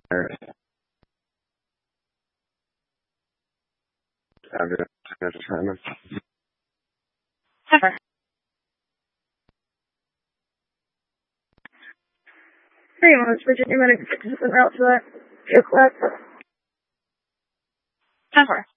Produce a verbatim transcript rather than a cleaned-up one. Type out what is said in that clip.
Alright. I'm gonna schedule time. Sure. Three months, Virginia Medical Participant Route to that. Two o'clock. Sure.